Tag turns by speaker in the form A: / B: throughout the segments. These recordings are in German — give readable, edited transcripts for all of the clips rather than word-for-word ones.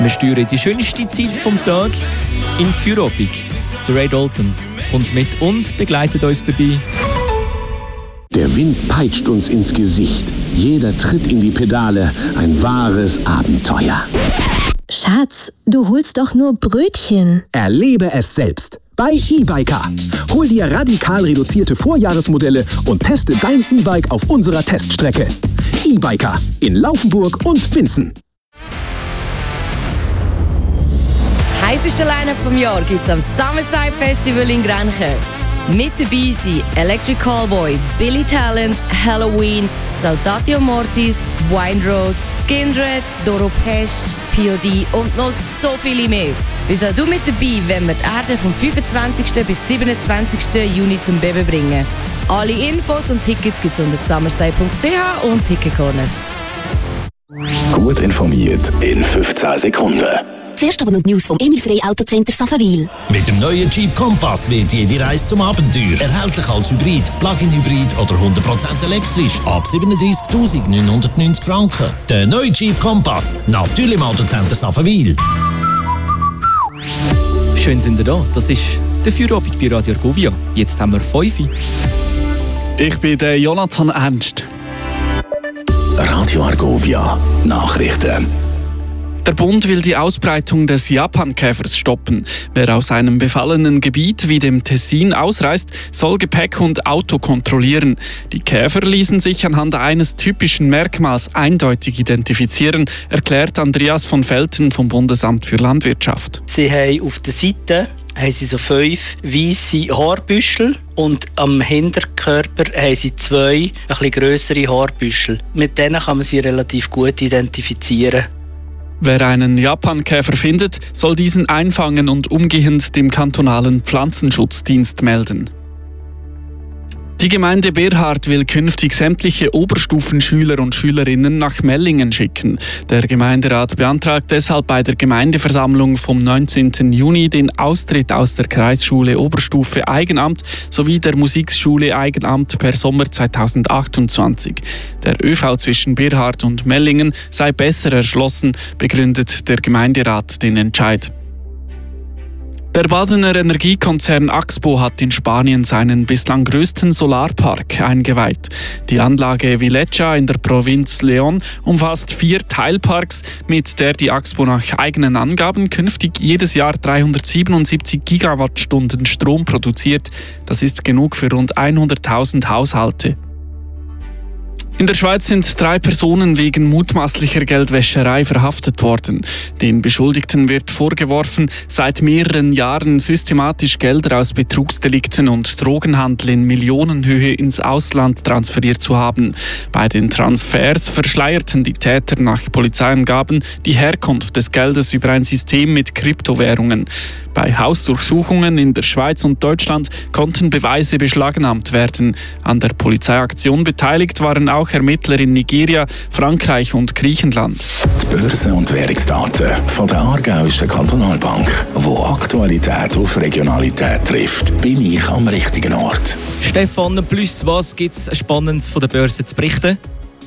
A: Wir steuern die schönste Zeit vom Tag in Feierabend. Der Ray Dalton kommt mit und begleitet uns dabei.
B: Der Wind peitscht uns ins Gesicht. Jeder Tritt in die Pedale, ein wahres Abenteuer.
C: Schatz, du holst doch nur Brötchen.
D: Erlebe es selbst bei eBiker. Hol dir radikal reduzierte Vorjahresmodelle und teste dein E-Bike auf unserer Teststrecke. eBiker in Laufenburg und Winsen.
E: Das heisseste Line-Up vom Jahr gibt es am Summerside Festival in Grenchen. Mit dabei sind Electric Callboy, Billy Talent, Halloween, Saltatio Mortis, Windrose, Skindred, Doro Pesch, POD und noch so viele mehr. Bist auch du mit dabei, wenn wir die Erde vom 25. bis 27. Juni zum Beben bringen. Alle Infos und Tickets gibt es unter summerside.ch und Ticketcorner.
F: Gut informiert in 15 Sekunden.
G: Zuerst aber noch die News vom Emil Frey Autocenter Saffenwil.
H: Mit dem neuen Jeep Compass wird jede Reise zum Abenteuer. Erhältlich als Hybrid, Plug-in-Hybrid oder 100% elektrisch. Ab 37.990 Franken. Der neue Jeep Compass. Natürlich im Autocenter Saffenwil.
A: Schön sind ihr da. Das ist der Feierabend bei Radio Argovia. Jetzt haben wir 5 Uhr.
I: Ich bin der Jonathan Ernst.
F: Radio Argovia. Nachrichten.
I: Der Bund will die Ausbreitung des Japankäfers stoppen. Wer aus einem befallenen Gebiet wie dem Tessin ausreist, soll Gepäck und Auto kontrollieren. Die Käfer ließen sich anhand eines typischen Merkmals eindeutig identifizieren, erklärt Andreas von Velten vom Bundesamt für Landwirtschaft.
J: Sie haben auf der Seite so 5 weisse Haarbüschel und am Hinterkörper haben sie 2 ein bisschen grössere Haarbüschel. Mit denen kann man sie relativ gut identifizieren.
I: Wer einen Japankäfer findet, soll diesen einfangen und umgehend dem kantonalen Pflanzenschutzdienst melden. Die Gemeinde Berhard will künftig sämtliche Oberstufenschüler und Schülerinnen nach Mellingen schicken. Der Gemeinderat beantragt deshalb bei der Gemeindeversammlung vom 19. Juni den Austritt aus der Kreisschule Oberstufe Eigenamt sowie der Musikschule Eigenamt per Sommer 2028. Der ÖV zwischen Berhard und Mellingen sei besser erschlossen, begründet der Gemeinderat den Entscheid. Der Badener Energiekonzern Axpo hat in Spanien seinen bislang größten Solarpark eingeweiht. Die Anlage Vilecha in der Provinz León umfasst 4 Teilparks, mit der die Axpo nach eigenen Angaben künftig jedes Jahr 377 Gigawattstunden Strom produziert. Das ist genug für rund 100.000 Haushalte. In der Schweiz sind 3 Personen wegen mutmaßlicher Geldwäscherei verhaftet worden. Den Beschuldigten wird vorgeworfen, seit mehreren Jahren systematisch Gelder aus Betrugsdelikten und Drogenhandel in Millionenhöhe ins Ausland transferiert zu haben. Bei den Transfers verschleierten die Täter nach Polizeiangaben die Herkunft des Geldes über ein System mit Kryptowährungen. Bei Hausdurchsuchungen in der Schweiz und Deutschland konnten Beweise beschlagnahmt werden. An der Polizeiaktion beteiligt waren auch Ermittler in Nigeria, Frankreich und Griechenland.
F: Die Börse- und Währungsdaten von der Aargauischen Kantonalbank, wo Aktualität auf Regionalität trifft, bin ich am richtigen Ort.
A: Stefan Plüss, was gibt es Spannendes von der Börse zu berichten?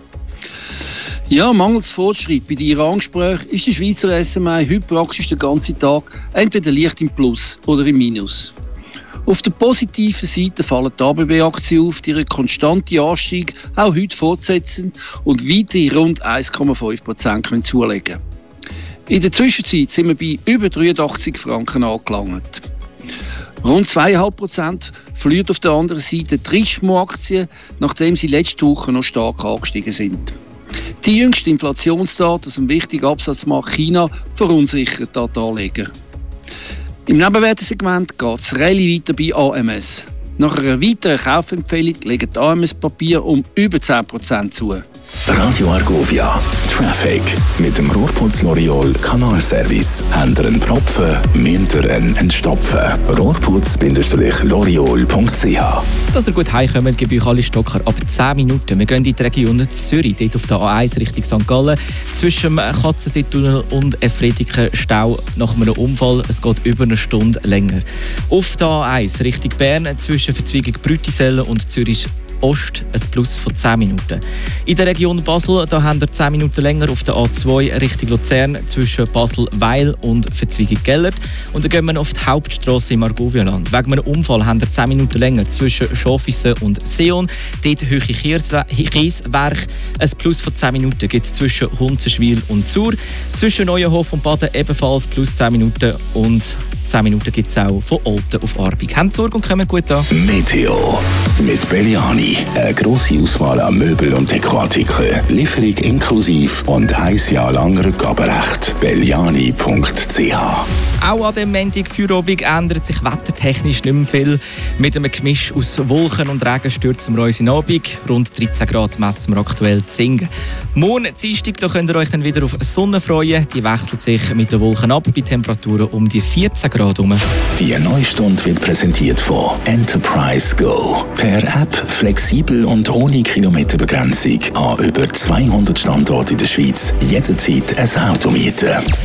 K: Ja, mangels Fortschritt bei den Iran-Gesprächen ist die Schweizer SMI heute praktisch den ganzen Tag entweder leicht im Plus oder im Minus. Auf der positiven Seite fallen die ABB-Aktien auf, die ihre konstante Anstieg auch heute fortsetzen und weitere rund 1,5% zulegen können. In der Zwischenzeit sind wir bei über 83 Franken angelangt. Rund 2,5% verliert auf der anderen Seite die Richemont-Aktien, nachdem sie letzte Woche noch stark angestiegen sind. Die jüngste Inflationsdaten aus dem wichtigen Absatzmarkt China verunsichert die Anleger. Im Nebenwertesegment geht es rally weiter bei AMS. Nach einer weiteren Kaufempfehlung legen die AMS-Papiere um über 10% zu.
F: Radio Argovia Traffic mit dem Rohrputz L'Oreal Kanalservice. Habt ihr einen Propfen, müsst ihr ihn entstopfen. Rohrputz-L'Oreal.ch.
A: Dass ihr gut heimkommt, gebe ich alle Stocker ab 10 Minuten. Wir gehen in die Region Zürich, dort auf der A1 Richtung St. Gallen. Zwischen dem Katzenseetunnel und Efrediken Stau nach einem Unfall. Es geht über eine Stunde länger. Auf der A1 Richtung Bern zwischen Verzweigung Brütisellen und Zürich Ost ein Plus von 10 Minuten. In der Region Basel da haben wir 10 Minuten länger auf der A2 Richtung Luzern zwischen Basel-Weil und Verzweigung-Gellert. Und dann gehen wir auf die Hauptstrasse im Argovia-Land. Wegen einem Unfall haben wir 10 Minuten länger zwischen Schafisen und Seon. Dort Höhe Kieswerk. Ein Plus von 10 Minuten gibt es zwischen Hunzenschwil und Zur. Zwischen Neuenhof und Baden ebenfalls plus 10 Minuten. Und 10 Minuten gibt es auch von Olten auf Arbig. Habt Sorge und kommen gut an.
F: Meteo mit Belliani. Eine grosse Auswahl an Möbel- und Dekoartikeln. Lieferung inklusive und 1 Jahr lang Rückgaberecht. Belliani.ch.
A: Auch an dem Montag Feierabend ändert sich wettertechnisch nicht mehr viel. Mit einem Gemisch aus Wolken und Regen stürzen wir uns in den Abend. Rund 13 Grad messen wir aktuell in Singen. Morgen Dienstag, da könnt ihr euch dann wieder auf Sonne freuen. Die wechselt sich mit den Wolken ab bei Temperaturen um die 14 Grad herum.
F: Die neue Stunde wird präsentiert von Enterprise Go. Per App flexibel und ohne Kilometerbegrenzung an über 200 Standorte in der Schweiz. Jederzeit ein Auto mieten.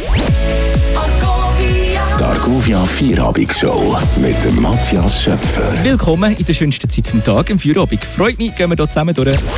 F: Die Argovia Feierabend-Show mit dem Matthias Schöpfer.
A: Willkommen in der schönsten Zeit des Tages, im Feierabend. Freut mich, gehen wir hier zusammen durch.